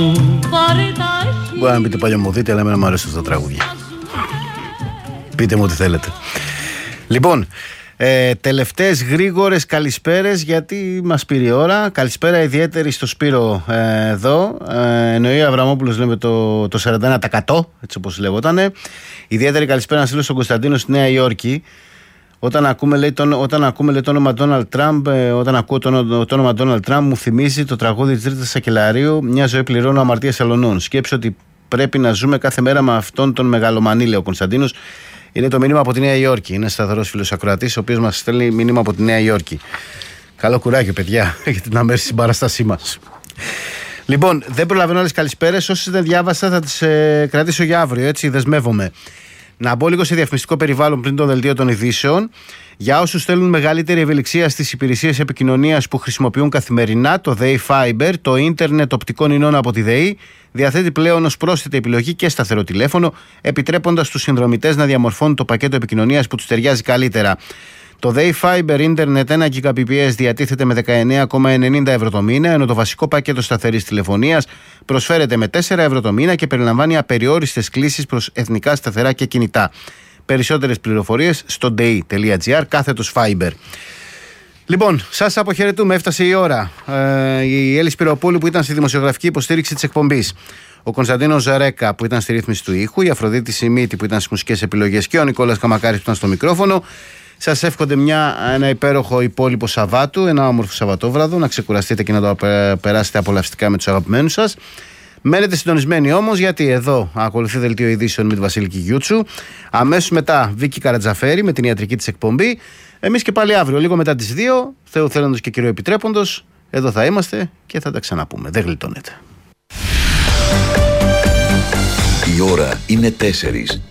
Μπορεί να μην πείτε παλιωμοδίτη, αλλά εμένα μου αρέσουν τα τραγούδια. Πείτε μου ό,τι θέλετε. Λοιπόν, τελευταίες γρήγορες καλησπέρες, γιατί μας πήρε η ώρα. Καλησπέρα ιδιαίτερη στο Σπύρο εδώ. Εννοεί ο Αβραμόπουλος, λέμε το 41%, έτσι όπως λέγονταν. Ιδιαίτερη καλησπέρα να στείλω στον Κωνσταντίνο στη Νέα Υόρκη. Όταν ακούμε, λέει, το όνομα Ντόναλντ Τραμπ, όταν ακούω το όνομα Ντόναλντ Τραμπ, μου θυμίζει το τραγούδι της Τρίτης Σακελαρίου, «Μια ζωή πληρώνω αμαρτίας ελωνών». Σκέψω ότι πρέπει να ζούμε κάθε μέρα με αυτόν τον μεγαλομανή, λέει ο Κωνσταντίνος. Είναι το μήνυμα από τη Νέα Υόρκη. Είναι σταθερός φίλος ακροατής, ο οποίος μας στέλνει μήνυμα από τη Νέα Υόρκη. Καλό κουράγιο, παιδιά, για την αμέριστη συμπαράστασή μας. Λοιπόν, δεν προλαβαίνω άλλες καλησπέρες. Όσες δεν διάβασα, θα τις κρατήσω για αύριο, έτσι, δεσμεύομαι. Να μπω λίγο σε διαφημιστικό περιβάλλον πριν το δελτίο των ειδήσεων. Για όσους θέλουν μεγαλύτερη ευελιξία στις υπηρεσίες επικοινωνίας που χρησιμοποιούν καθημερινά, το ΔΕΗ Fiber, το ίντερνετ οπτικών ινών από τη ΔΕΗ, διαθέτει πλέον ως πρόσθετη επιλογή και σταθερό τηλέφωνο, επιτρέποντας στους συνδρομητές να διαμορφώνουν το πακέτο επικοινωνίας που τους ταιριάζει καλύτερα. Το ΔΕΗ Fiber Internet 1 Gbps διατίθεται με 19,90 ευρώ το μήνα, ενώ το βασικό πακέτο σταθερής τηλεφωνίας προσφέρεται με 4 ευρώ το μήνα και περιλαμβάνει απεριόριστες κλήσεις προς εθνικά σταθερά και κινητά. Περισσότερες πληροφορίες στο dei.gr/Fiber. Λοιπόν, σας αποχαιρετούμε, έφτασε η ώρα. Η Έλλη Σπυροπούλου που ήταν στη δημοσιογραφική υποστήριξη της εκπομπής, ο Κωνσταντίνος Ζαρέκα που ήταν στη ρύθμιση του ήχου, η Αφροδίτη Σιμίτη που ήταν στις μουσικές επιλογές και ο Νικόλας Καμακάρης που ήταν στο μικρόφωνο. Σας εύχονται ένα υπέροχο υπόλοιπο Σαββάτου, ένα όμορφο Σαββατόβραδο, να ξεκουραστείτε και να το περάσετε απολαυστικά με τους αγαπημένους σας. Μένετε συντονισμένοι όμως, γιατί εδώ ακολουθεί δελτίο ειδήσεων με τη Βασίλικη Γιούτσου. Αμέσως μετά Βίκη Καρατζαφέρη με την ιατρική της εκπομπή. Εμείς και πάλι αύριο, λίγο μετά τις 2, Θεού θέλοντος και Κυρίου Επιτρέποντος, εδώ θα είμαστε και θα τα ξαναπούμε. Δεν γλιτώνετε. Η ώρα είναι 4.